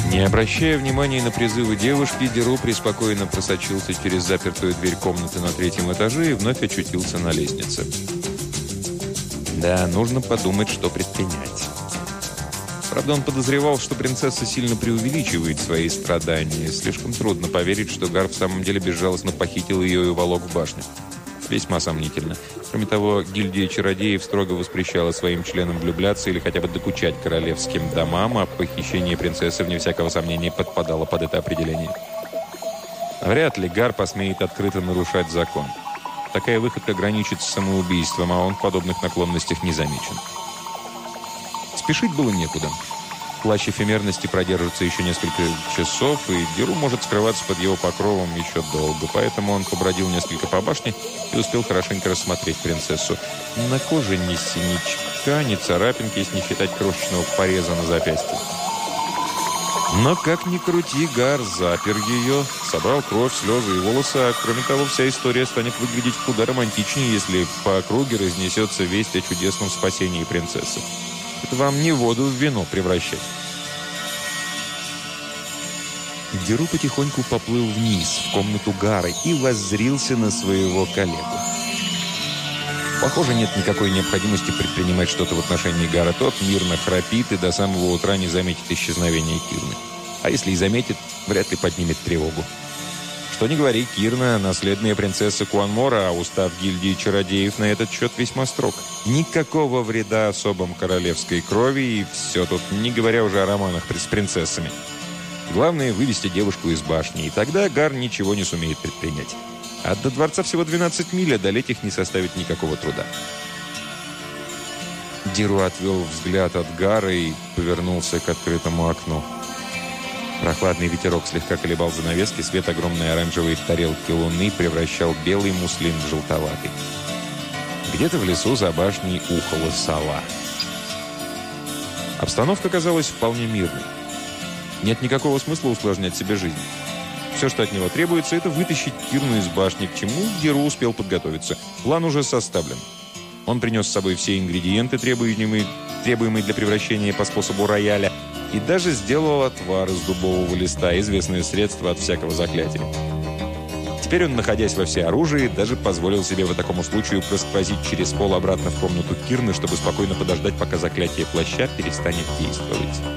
Не обращая внимания на призывы девушки, Деру преспокойно просочился через запертую дверь комнаты на 3-м этаже и вновь очутился на лестнице. Да, нужно подумать, что предпринять. Правда, он подозревал, что принцесса сильно преувеличивает свои страдания. Слишком трудно поверить, что Гар в самом деле безжалостно похитил ее и уволок в башню. Весьма сомнительно. Кроме того, гильдия чародеев строго воспрещала своим членам влюбляться или хотя бы докучать королевским домам, а похищение принцессы, вне всякого сомнения, подпадало под это определение. Вряд ли Гар посмеет открыто нарушать закон. Такая выходка граничит с самоубийством, а он в подобных наклонностях не замечен. Спешить было некуда. Плащ эфемерности продержится еще несколько часов, и Деру может скрываться под его покровом еще долго. Поэтому он побродил несколько по башне и успел хорошенько рассмотреть принцессу. На коже ни синячка, ни царапинки, если не считать крошечного пореза на запястье. Но как ни крути, Гар запер ее, собрал кровь, слезы и волосы, а кроме того, вся история станет выглядеть куда романтичнее, если по округе разнесется весть о чудесном спасении принцессы. Это вам не воду в вино превращать. Деру потихоньку поплыл вниз, в комнату Гара, и воззрился на своего коллегу. Похоже, нет никакой необходимости предпринимать что-то в отношении Гара. Тот мирно храпит и до самого утра не заметит исчезновения Кирны. А если и заметит, вряд ли поднимет тревогу. Что ни говори, Кирна – наследная принцесса Куанмора, а устав гильдии чародеев на этот счет весьма строг. Никакого вреда особам королевской крови, и все тут, не говоря уже о романах с принцессами. Главное – вывести девушку из башни, и тогда Гар ничего не сумеет предпринять. А до дворца всего 12 миль, одолеть их не составит никакого труда. Деру отвел взгляд от Гара и повернулся к открытому окну. Прохладный ветерок слегка колебал занавески, свет огромной оранжевой тарелки луны превращал белый муслин в желтоватый. Где-то в лесу за башней ухала сова. Обстановка казалась вполне мирной. Нет никакого смысла усложнять себе жизнь. Все, что от него требуется, это вытащить Кирну из башни, к чему Деру успел подготовиться. План уже составлен. Он принес с собой все ингредиенты, требуемые для превращения по способу рояля, и даже сделал отвар из дубового листа, известное средство от всякого заклятия. Теперь он, находясь во всеоружии, даже позволил себе по такому случаю просквозить через пол обратно в комнату Кирны, чтобы спокойно подождать, пока заклятие плаща перестанет действовать.